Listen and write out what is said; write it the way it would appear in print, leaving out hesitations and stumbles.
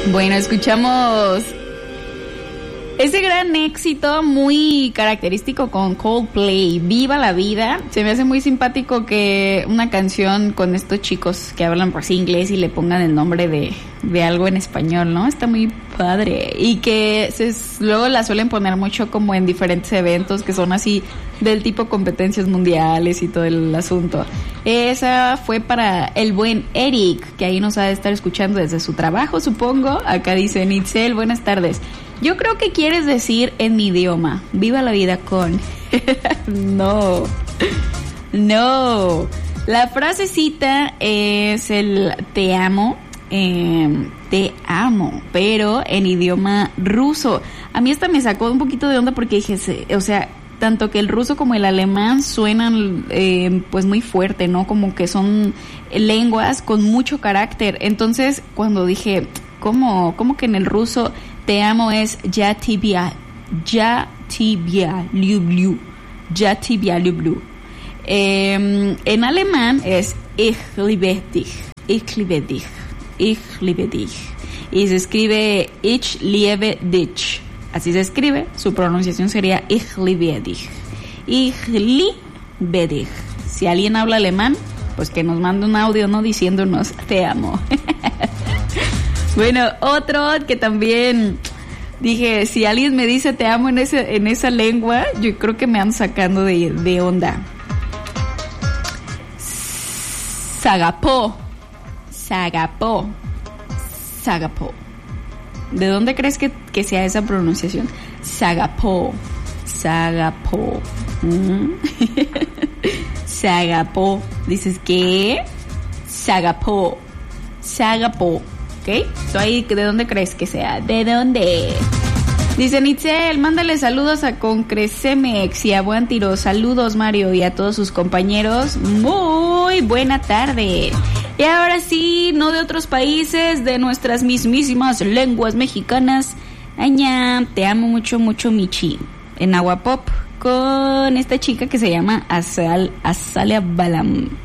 Bueno, escuchamos ese gran éxito muy característico con Coldplay, Viva la Vida. Se me hace muy simpático que una canción con estos chicos que hablan por sí inglés y le pongan el nombre de algo en español, ¿no? Está muy padre. Y que luego la suelen poner mucho como en diferentes eventos que son así del tipo competencias mundiales y todo el asunto. Esa fue para el buen Eric, que ahí nos ha de estar escuchando desde su trabajo, supongo. Acá dice Nitzel, buenas tardes. Yo creo que quieres decir en mi idioma, viva la vida con... No. La frasecita es el te amo, pero en idioma ruso. A mí esta me sacó un poquito de onda porque dije, o sea, tanto que el ruso como el alemán suenan pues muy fuerte, ¿no? Como que son lenguas con mucho carácter. Entonces, cuando dije, ¿cómo que en el ruso te amo es ya tibia lublю? En alemán es ich liebe dich. Y se escribe ich liebe dich. Así se escribe, su pronunciación sería ich liebe dich. Si alguien habla alemán, pues que nos mande un audio, ¿no? Diciéndonos te amo. Bueno, otro que también dije, si alguien me dice te amo en esa lengua, yo creo que me ando sacando de onda. Sagapo. ¿De dónde crees que sea esa pronunciación? Sagapo. Sagapo. Dices, ¿qué? Sagapo. ¿Ok? So ahí, ¿de dónde crees que sea? ¿De dónde? Dice Nitzel, mándale saludos a Concrecemex y a Buen Tiro. Saludos, Mario, y a todos sus compañeros. Muy buena tarde. Y ahora sí, no de otros países, de nuestras mismísimas lenguas mexicanas. Aña, te amo mucho, mucho, Michi. En Agua Pop, con esta chica que se llama Azalea Balam.